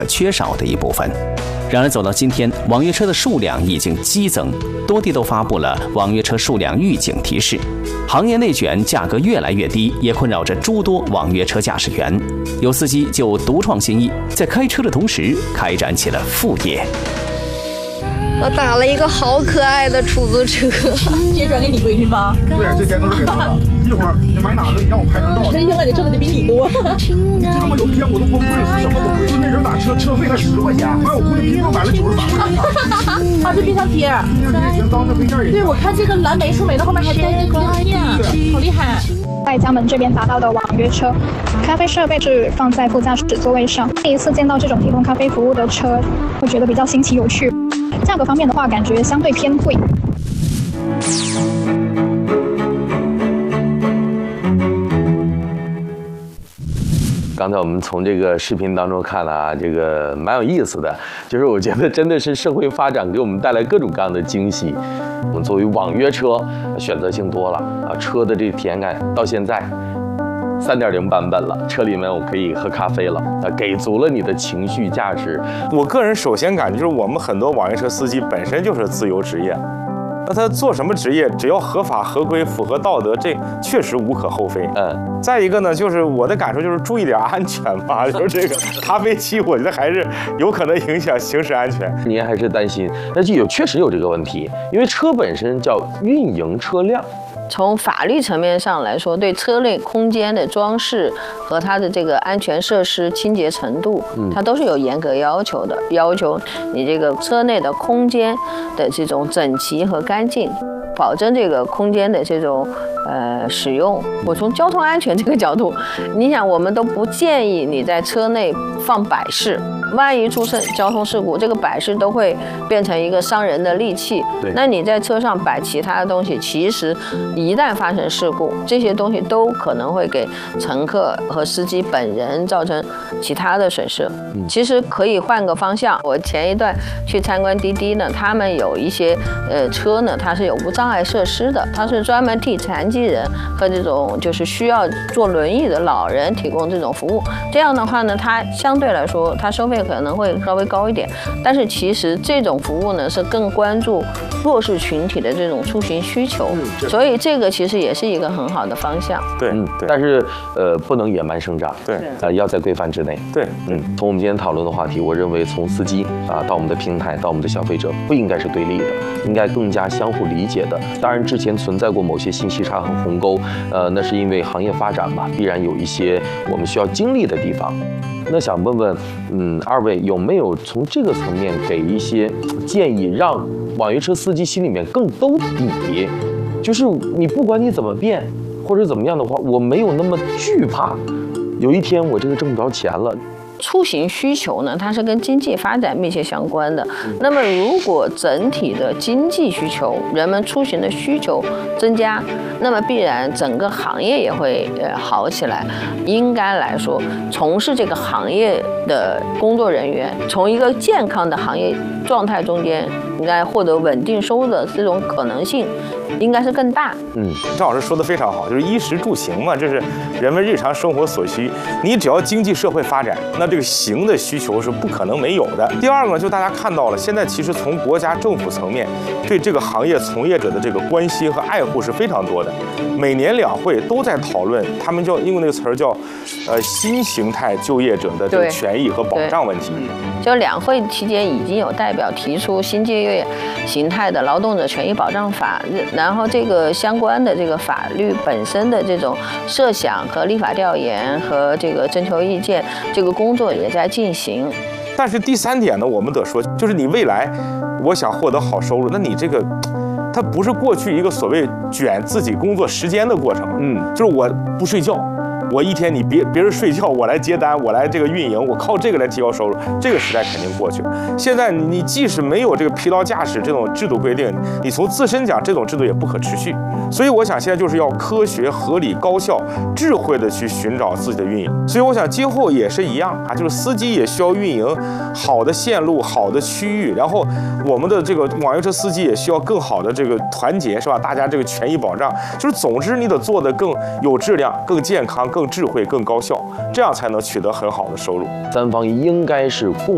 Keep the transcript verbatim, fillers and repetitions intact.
缺少的一部分。然而走到今天，网约车的数量已经激增，多地都发布了网约车数量预警提示。行业内卷，价格越来越低，也困扰着诸多网约车驾驶员。有司机就独创新意，在开车的同时开展起了副业。 我打了一个好可爱的出租车， 这转给你闺女吗？ 对，这钱都是给她的。一会儿你买哪个，你让我拍张照。 真行了，你挣的比你多。 你知道吗？有一天我都崩溃了，什么都不就那人打车车费才十块钱，还有我估计平常买了九十八块钱。 啊，这冰箱贴， 冰箱贴当这配件也。 对，我看这个蓝莓、树莓的后面还带着冰箱贴，好厉害。 在江门这边达到的网约车，咖啡设备是放在副驾驶座位上。第一次见到这种提供咖啡服务的车，会觉得比较新奇有趣。价格方面的话，感觉相对偏贵。 刚才我们从这个视频当中看了啊，这个蛮有意思的，就是我觉得真的是社会发展给我们带来各种各样的惊喜。我们作为网约车，选择性多了啊，车的这个体验感到现在三点零版本了，车里面我可以喝咖啡了，啊，给足了你的情绪价值。 我个人首先感觉就是我们很多网约车司机本身就是自由职业。那他做什么职业，只要合法合规、符合道德，这确实无可厚非。嗯，再一个呢，就是我的感受就是注意点安全吧。就是这个咖啡机，我觉得还是有可能影响行驶安全。 您还是担心？那就有确实有这个问题，因为车本身叫运营车辆。 从法律层面上来说，对车内空间的装饰和它的这个安全设施、清洁程度，它都是有严格要求的，要求你这个车内的空间的这种整齐和干净，保证这个空间的这种呃使用。我从交通安全这个角度，你想，我们都不建议你在车内放摆饰。万一出生交通事故，这个摆饰都会变成一个伤人的利器。那你在车上摆其他的东西，其实一旦发生事故，这些东西都可能会给乘客和司机本人造成其他的损失。嗯、其实可以换个方向。我前一段去参观滴滴呢，他们有一些呃车呢，它是有无障碍设施的，它是专门替残疾人和这种就是需要坐轮椅的老人提供这种服务。这样的话呢，它相对来说，它收费可能会稍微高一点，但是其实这种服务呢是更关注弱势群体的这种出行需求，嗯、所以这个其实也是一个很好的方向。 对，嗯，对。 但是呃，不能野蛮生长， 对， 呃，要在规范之内。 对， 嗯。从我们今天讨论的话题，我认为从司机啊到我们的平台到我们的消费者，不应该是对立的，应该更加相互理解的。当然，之前存在过某些信息差和鸿沟，呃，那是因为行业发展嘛，必然有一些我们需要经历的地方。那想问问，嗯，二位有没有从这个层面给一些建议，让网约车司机心里面更兜底？就是你不管你怎么变，或者怎么样的话，我没有那么惧怕，有一天我这个挣不着钱了。 出行需求呢，它是跟经济发展密切相关的。那么，如果整体的经济需求、人们出行的需求增加，那么必然整个行业也会呃好起来。应该来说，从事这个行业的工作人员，从一个健康的行业状态中间，应该获得稳定收入的这种可能性，应该是更大。 嗯，张老师说的非常好，就是衣食住行嘛，这是人们日常生活所需。你只要经济社会发展，那这个行的需求是不可能没有的。第二个呢，就大家看到了，现在其实从国家政府层面对这个行业从业者的这个关心和爱护是非常多的。每年两会都在讨论，他们叫英文那个词儿叫呃新形态就业者的这个权益和保障问题。 就两会期间已经有代表提出新就业形态的劳动者权益保障法，然后这个相关的这个法律本身的这种设想和立法调研和这个征求意见，这个工作也在进行。 但是第三点呢，我们得说，就是你未来我想获得好收入，那你这个它不是过去一个所谓卷自己工作时间的过程，嗯，就是我不睡觉。我一天你别别人睡觉，我来接单，我来这个运营，我靠这个来提高收入，这个时代肯定过去了。现在你即使没有这个疲劳驾驶这种制度规定，你从自身讲，这种制度也不可持续。所以我想现在就是要科学、合理、高效、智慧的去寻找自己的运营。所以我想今后也是一样啊，就是司机也需要运营好的线路、好的区域，然后我们的这个网约车司机也需要更好的这个团结，是吧？大家这个权益保障，就是总之你得做得更有质量、更健康、更。更智慧、更高效，这样才能取得很好的收入。 三方应该是共